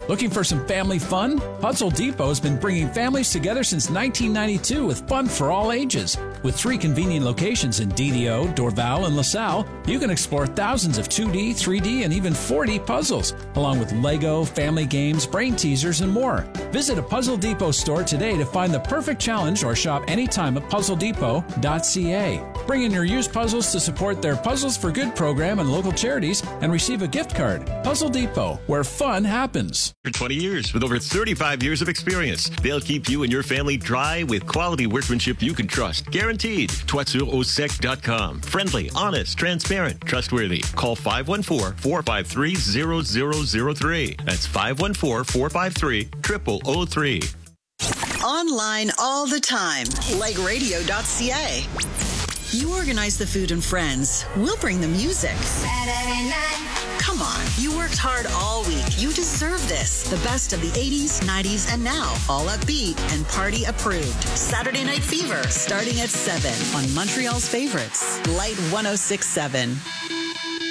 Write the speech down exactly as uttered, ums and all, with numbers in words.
Looking for some family fun? Puzzle Depot has been bringing families together since nineteen ninety-two with fun for all ages. With three convenient locations in D D O, Dorval, and LaSalle, you can explore thousands of two D, three D, and even four D puzzles, along with Lego, family games, brain teasers, and more. Visit a Puzzle Depot store today to find the perfect challenge or shop anytime at puzzle depot dot c a. Bring in your used puzzles to support their Puzzles for Good program and local charities and receive a gift card. Puzzle Depot, where fun happens. For twenty years, with over thirty-five years of experience, they'll keep you and your family dry with quality workmanship you can trust. Guaranteed. toiture au sec dot com. Friendly, honest, transparent, trustworthy. Call five one four, four five three, zero zero zero three. That's five one four, four five three, zero zero zero three. Online all the time. like radio dot c a. You organize the food and friends. We'll bring the music. Saturday night. Come on. You worked hard all week. You deserve this. The best of the eighties, nineties, and now. All upbeat and party approved. Saturday Night Fever, starting at seven on Montreal's favorites. Light one oh six point seven.